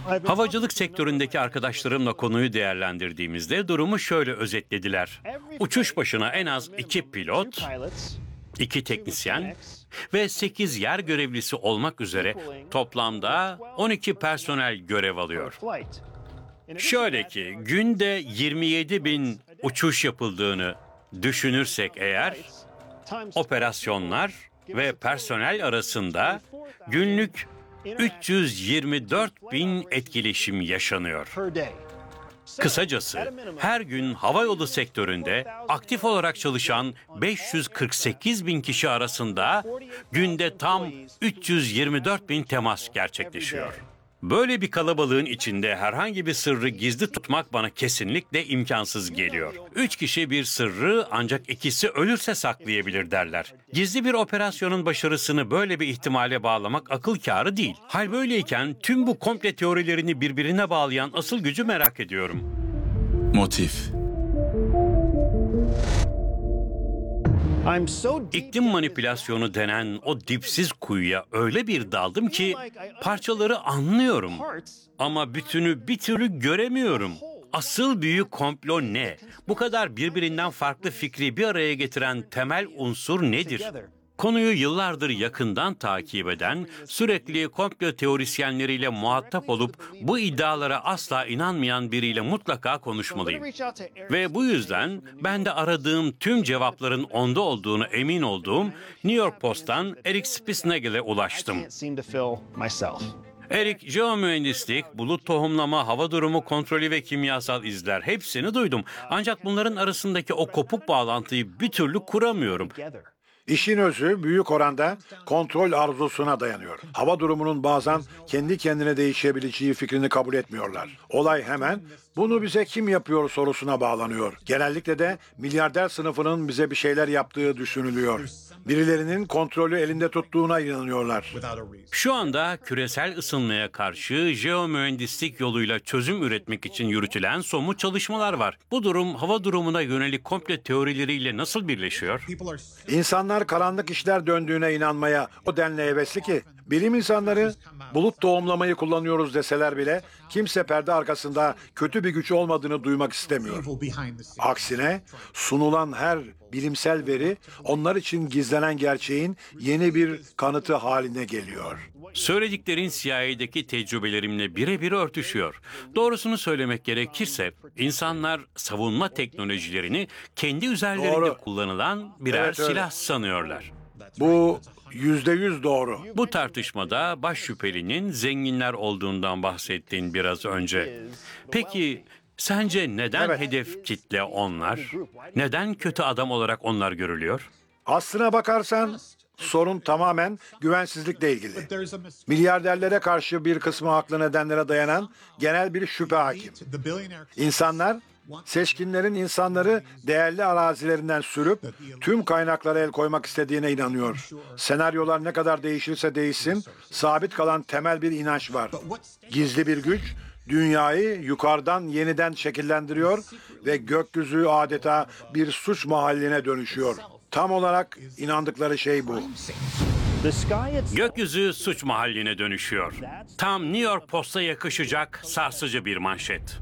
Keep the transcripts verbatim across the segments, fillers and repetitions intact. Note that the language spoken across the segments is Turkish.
Havacılık sektöründeki arkadaşlarımla konuyu değerlendirdiğimizde durumu şöyle özetlediler. Uçuş başına en az iki pilot, iki teknisyen ve sekiz yer görevlisi olmak üzere toplamda on iki personel görev alıyor. Şöyle ki günde yirmi yedi bin uçuş yapıldığını düşünürsek eğer, operasyonlar ve personel arasında günlük üç yüz yirmi dört bin etkileşim yaşanıyor. Kısacası her gün havayolu sektöründe aktif olarak çalışan beş yüz kırk sekiz bin kişi arasında günde tam üç yüz yirmi dört bin temas gerçekleşiyor. Böyle bir kalabalığın içinde herhangi bir sırrı gizli tutmak bana kesinlikle imkansız geliyor. Üç kişi bir sırrı ancak ikisi ölürse saklayabilir derler. Gizli bir operasyonun başarısını böyle bir ihtimale bağlamak akıl kârı değil. Hal böyleyken tüm bu komple teorilerini birbirine bağlayan asıl gücü merak ediyorum. Motif. İklim manipülasyonu denen o dipsiz kuyuya öyle bir daldım ki parçaları anlıyorum ama bütünü bir türlü göremiyorum. Asıl büyük komplo ne? Bu kadar birbirinden farklı fikri bir araya getiren temel unsur nedir? Konuyu yıllardır yakından takip eden, sürekli komplo teorisyenleriyle muhatap olup bu iddialara asla inanmayan biriyle mutlaka konuşmalıyım. Ve bu yüzden ben de aradığım tüm cevapların onda olduğunu emin olduğum New York Post'tan Eric Spitznagel'e ulaştım. Eric, jeomühendislik, bulut tohumlama, hava durumu kontrolü ve kimyasal izler hepsini duydum. Ancak bunların arasındaki o kopuk bağlantıyı bir türlü kuramıyorum. İşin özü büyük oranda kontrol arzusuna dayanıyor. Hava durumunun bazen kendi kendine değişebileceği fikrini kabul etmiyorlar. Olay hemen bunu bize kim yapıyor sorusuna bağlanıyor. Genellikle de milyarder sınıfının bize bir şeyler yaptığı düşünülüyor. Birilerinin kontrolü elinde tuttuğuna inanıyorlar. Şu anda küresel ısınmaya karşı jeomühendislik yoluyla çözüm üretmek için yürütülen somut çalışmalar var. Bu durum hava durumuna yönelik komple teorileriyle nasıl birleşiyor? İnsanlar karanlık işler döndüğüne inanmaya o denli hevesli ki bilim insanları bulut tohumlamayı kullanıyoruz deseler bile kimse perde arkasında kötü bir güç olmadığını duymak istemiyor. Aksine sunulan her bilimsel veri onlar için gizlenen gerçeğin yeni bir kanıtı haline geliyor. Söylediklerin C I A'deki tecrübelerimle birebir örtüşüyor. Doğrusunu söylemek gerekirse insanlar savunma teknolojilerini kendi üzerlerinde Doğru. kullanılan birer Evet, öyle. silah sanıyorlar. Bu yüzde yüz doğru. Bu tartışmada baş şüphelinin zenginler olduğundan bahsettin biraz önce. Peki sence neden Evet. hedef kitle onlar? Neden kötü adam olarak onlar görülüyor? Aslına bakarsan sorun tamamen güvensizlikle ilgili. Milyarderlere karşı bir kısmı haklı nedenlere dayanan genel bir şüphe hakim. İnsanlar, seçkinlerin insanları değerli arazilerinden sürüp tüm kaynaklara el koymak istediğine inanıyor. Senaryolar ne kadar değişirse değişsin, sabit kalan temel bir inanç var. Gizli bir güç, dünyayı yukarıdan yeniden şekillendiriyor ve gökyüzü adeta bir suç mahalline dönüşüyor. Tam olarak inandıkları şey bu. Gökyüzü suç mahalline dönüşüyor. Tam New York Post'a yakışacak sarsıcı bir manşet.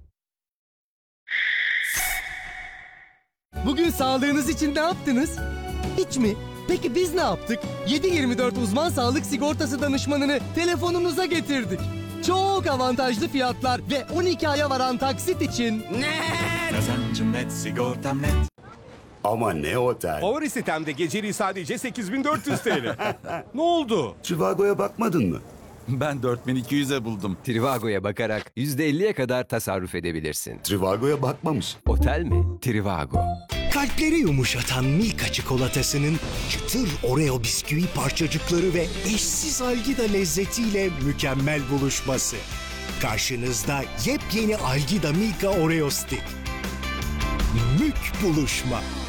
Bugün sağlığınız için ne yaptınız? Hiç mi? Peki biz ne yaptık? yedi yirmi dört uzman sağlık sigortası danışmanını telefonunuza getirdik. Çok avantajlı fiyatlar ve on iki aya varan taksit için... Kazancım net, sigortam net. Ama ne otel? Favori sitemde geceliği sadece sekiz bin dört yüz T L. Ne oldu? Trivago'ya bakmadın mı? Ben dört bin iki yüze buldum. Trivago'ya bakarak yüzde elliye kadar tasarruf edebilirsin. Trivago'ya bakmamış. Otel mi? Trivago. Kalpleri yumuşatan Milka çikolatasının çıtır Oreo bisküvi parçacıkları ve eşsiz Algida lezzetiyle mükemmel buluşması. Karşınızda yepyeni Algida Milka Oreo Stick. Mük buluşma.